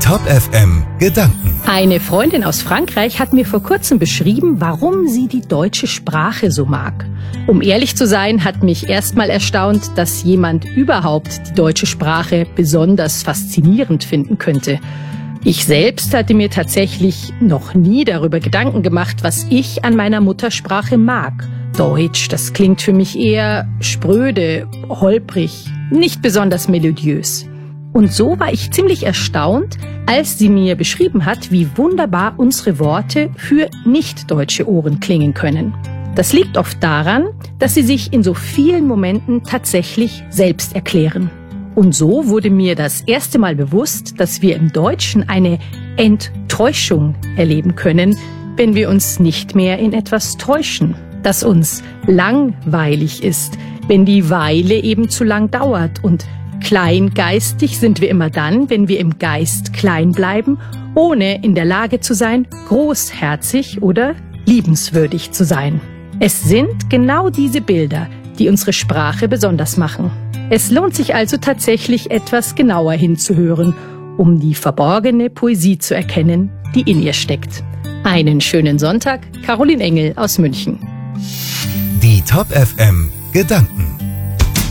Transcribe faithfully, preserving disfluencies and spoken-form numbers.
Top F M Gedanken. Eine Freundin aus Frankreich hat mir vor kurzem beschrieben, warum sie die deutsche Sprache so mag. Um ehrlich zu sein, hat mich erstmal erstaunt, dass jemand überhaupt die deutsche Sprache besonders faszinierend finden könnte. Ich selbst hatte mir tatsächlich noch nie darüber Gedanken gemacht, was ich an meiner Muttersprache mag. Deutsch, das klingt für mich eher spröde, holprig, nicht besonders melodiös. Und so war ich ziemlich erstaunt, als sie mir beschrieben hat, wie wunderbar unsere Worte für nicht-deutsche Ohren klingen können. Das liegt oft daran, dass sie sich in so vielen Momenten tatsächlich selbst erklären. Und so wurde mir das erste Mal bewusst, dass wir im Deutschen eine Enttäuschung erleben können, wenn wir uns nicht mehr in etwas täuschen. Dass uns langweilig ist, wenn die Weile eben zu lang dauert. Und kleingeistig sind wir immer dann, wenn wir im Geist klein bleiben, ohne in der Lage zu sein, großherzig oder liebenswürdig zu sein. Es sind genau diese Bilder, die unsere Sprache besonders machen. Es lohnt sich also tatsächlich etwas genauer hinzuhören, um die verborgene Poesie zu erkennen, die in ihr steckt. Einen schönen Sonntag, Caroline Engel aus München. Die Top F M Gedanken.